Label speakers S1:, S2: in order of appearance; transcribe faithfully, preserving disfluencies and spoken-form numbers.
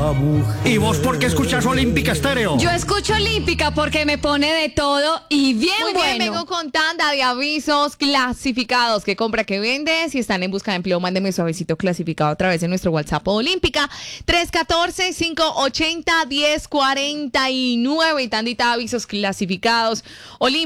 S1: mujer.
S2: ¿Y vos por qué escuchas Olímpica Estéreo?
S3: Yo escucho Olímpica porque me pone de todo y bien
S4: Muy
S3: bueno.
S4: bien, vengo con tanda de avisos clasificados. ¿Qué compra, qué vende? Si están en busca de empleo, mándeme su avisito clasificado a través de nuestro WhatsApp Olímpica. tres uno cuatro, cinco ocho cero, uno cero cuatro nueve. Y tandita de avisos clasificados. Olímpica.